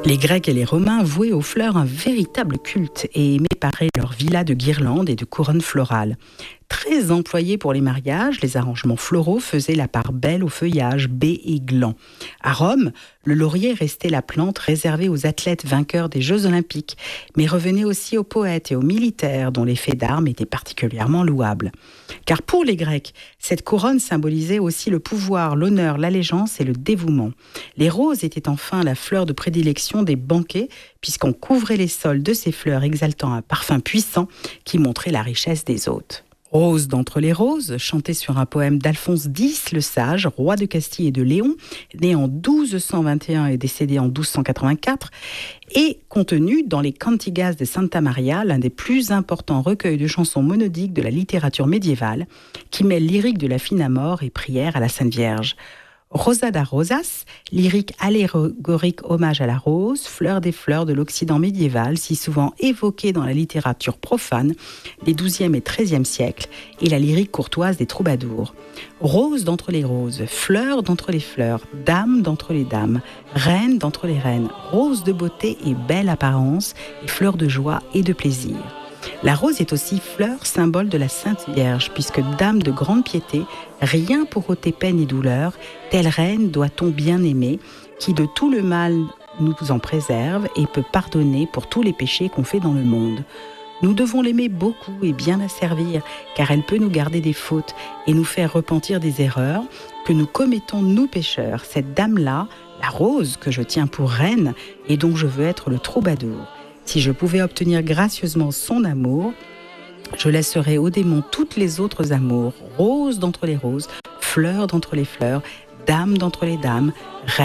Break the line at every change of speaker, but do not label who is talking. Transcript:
Les Grecs et les Romains vouaient aux fleurs un véritable culte et aimaient parer leurs villas de guirlandes et de couronnes florales. Très employés pour les mariages, les arrangements floraux faisaient la part belle au feuillage, baies et glands. À Rome, le laurier restait la plante réservée aux athlètes vainqueurs des Jeux Olympiques, mais revenait aussi aux poètes et aux militaires dont les faits d'armes étaient particulièrement louables. Car pour les Grecs, cette couronne symbolisait aussi le pouvoir, l'honneur, l'allégeance et le dévouement. Les roses étaient enfin la fleur de prédilection des banquets, puisqu'on couvrait les sols de ces fleurs exaltant un parfum puissant qui montrait la richesse des hôtes. Rose d'entre les roses, chantée sur un poème d'Alphonse X le Sage, roi de Castille et de Léon, né en 1221 et décédé en 1284, est contenue dans les Cantigas de Santa Maria, l'un des plus importants recueils de chansons monodiques de la littérature médiévale, qui mêle lyrique de la fine amour et prière à la Sainte Vierge. Rosada Rosas, lyrique allégorique hommage à la rose, fleur des fleurs de l'Occident médiéval, si souvent évoquée dans la littérature profane des XIIe et XIIIe siècles, et la lyrique courtoise des troubadours. Rose d'entre les roses, fleur d'entre les fleurs, dame d'entre les dames, reine d'entre les reines, rose de beauté et belle apparence, et fleur de joie et de plaisir. La rose est aussi fleur, symbole de la Sainte Vierge, puisque dame de grande piété, rien pour ôter peine et douleur, telle reine doit-on bien aimer, qui de tout le mal nous en préserve et peut pardonner pour tous les péchés qu'on fait dans le monde. Nous devons l'aimer beaucoup et bien la servir, car elle peut nous garder des fautes et nous faire repentir des erreurs que nous commettons nous pécheurs. Cette dame-là, la rose que je tiens pour reine et dont je veux être le troubadour. Si je pouvais obtenir gracieusement son amour, je laisserais aux démons toutes les autres amours, rose d'entre les roses, fleur d'entre les fleurs, dame d'entre les dames, reine